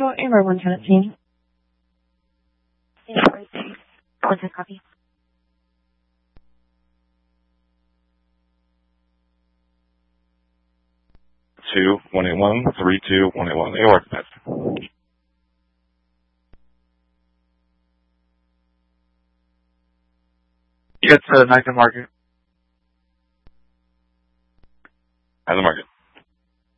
Central, Amber 110. What's this copy? Two 181 32 181. AOR dispatch. It's Knight and Market. At the market.